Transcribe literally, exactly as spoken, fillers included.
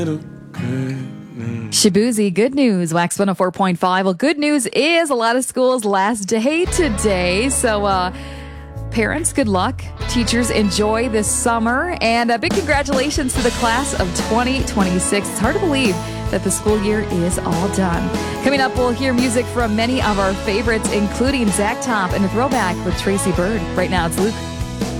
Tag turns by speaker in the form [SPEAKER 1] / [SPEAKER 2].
[SPEAKER 1] Shabuzi, good news, Wax one oh four point five. Well, good news is a lot of schools' last day today. So, uh, parents, good luck. Teachers, enjoy this summer. And a big congratulations to the class of twenty twenty-six. It's hard to believe that the school year is all done. Coming up, we'll hear music from many of our favorites, including Zach Top and a throwback with Tracy Bird. Right now, it's Luke.